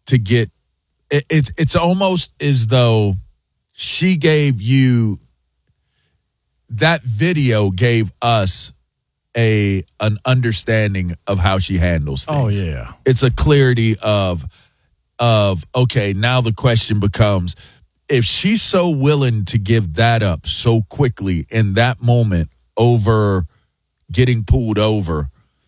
to get it's almost as though she gave you that video gave us an understanding of how she handles things. Oh yeah. It's a clarity of okay, now the question becomes, if she's so willing to give that up so quickly in that moment over getting pulled over,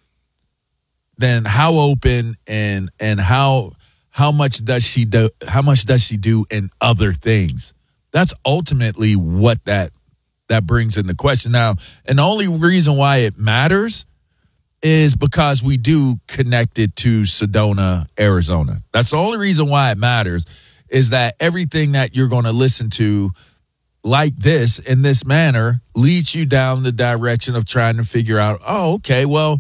then how open and how much does she do in other things? That's ultimately what that brings into question. Now, and the only reason why it matters is because we do connect it to Sedona, Arizona. That's the only reason why it matters, is that everything that you're going to listen to like this, in this manner, leads you down the direction of trying to figure out, oh, okay, well,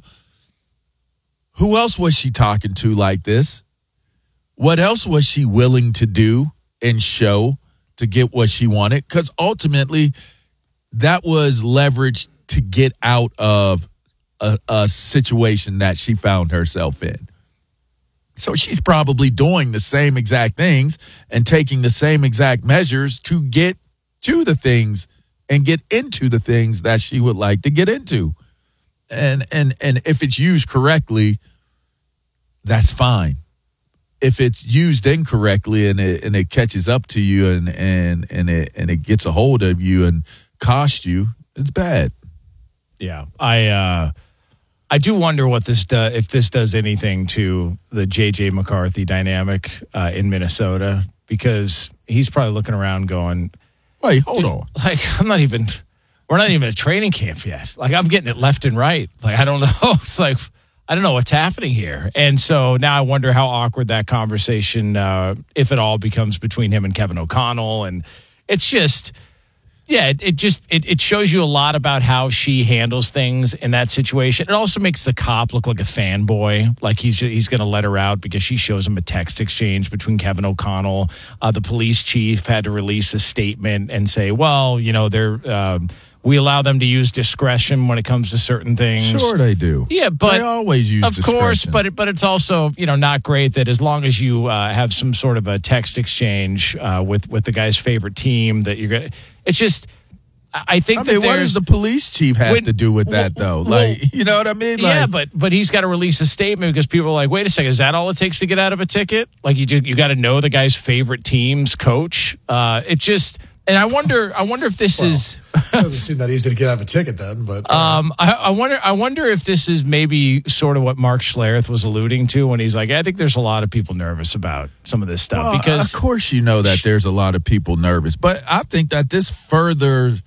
who else was she talking to like this? What else was she willing to do and show to get what she wanted? Because ultimately, that was leverage to get out of a situation that she found herself in. So she's probably doing the same exact things and taking the same exact measures to get to the things and get into the things that she would like to get into. And if it's used correctly, that's fine. If it's used incorrectly and it catches up to you and it gets a hold of you and costs you, it's bad. Yeah, I do wonder what this does, if this does anything to the J.J. McCarthy dynamic in Minnesota, because he's probably looking around going, wait, hold on. Like, we're not even at training camp yet. Like, I'm getting it left and right. Like, I don't know. It's like, I don't know what's happening here. And so now I wonder how awkward that conversation, if at all, becomes between him and Kevin O'Connell. And it's just... Yeah, it shows you a lot about how she handles things in that situation. It also makes the cop look like a fanboy, like he's going to let her out because she shows him a text exchange between Kevin O'Connell. The police chief had to release a statement and say, well, you know, we allow them to use discretion when it comes to certain things. Sure they do. Yeah, but they always use discretion. Of course, but it's also, you know, not great that as long as you have some sort of a text exchange with the guy's favorite team that you're going to... It's just, I think that what does the police chief have to do with that, though? Like, you know what I mean? Like, yeah, but he's got to release a statement because people are like, wait a second, is that all it takes to get out of a ticket? Like, you got to know the guy's favorite team's coach. It just, and I wonder if this is... It doesn't seem that easy to get out of a ticket then, but... I wonder if this is maybe sort of what Mark Schlereth was alluding to when he's like, I think there's a lot of people nervous about some of this stuff. Well, because of course you know that there's a lot of people nervous, but I think that this further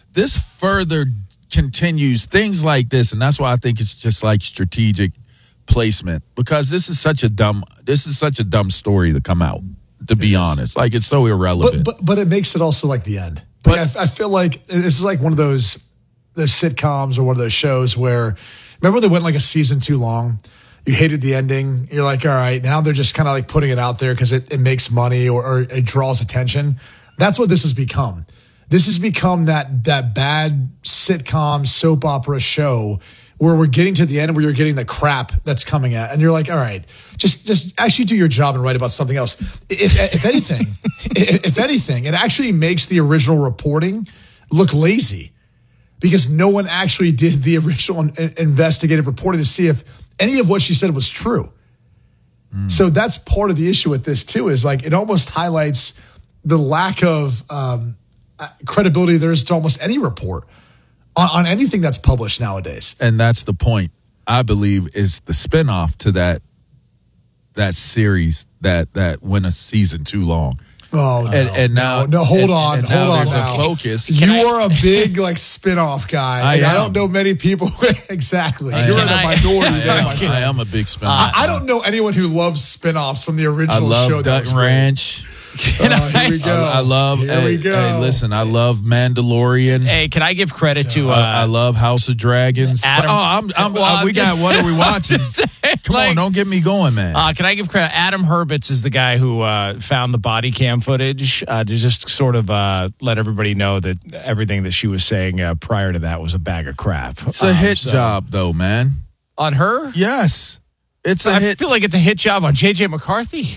continues things like this, and that's why I think it's just like strategic placement, because this is such a dumb story to come out, to be honest. Like, it's so irrelevant. But it makes it also like the end. But I feel like this is like one of those sitcoms or one of those shows where, remember they went like a season too long? You hated the ending. You're like, all right, now they're just kind of like putting it out there because it makes money or it draws attention. That's what this has become. This has become that bad sitcom soap opera show where we're getting to the end where you're getting the crap that's coming at. And you're like, all right, just actually do your job and write about something else. If anything, it actually makes the original reporting look lazy because no one actually did the original investigative reporting to see if any of what she said was true. So that's part of the issue with this too, is like it almost highlights the lack of credibility there is to almost any report on anything that's published nowadays. And that's the point, I believe, is the spinoff to that series that went a season too long. Oh, no. And now, hold on there's now. a focus. You are a big like spinoff guy. I don't know many people exactly. You're in a minority there, my friend. I am a big spinoff. I don't know anyone who loves spinoffs from the original show. I love Dutton Ranch. Here we go. I love. Hey, listen, I love Mandalorian. Hey, can I give credit to? I love House of Dragons. Adam, we got. What are we watching? Come on, don't get me going, man. Can I give credit? Adam Herbitz is the guy who found the body cam footage to just sort of let everybody know that everything that she was saying prior to that was a bag of crap. It's a hit job, though, man. On her? Yes, it's a hit. I feel like it's a hit job on J.J. McCarthy.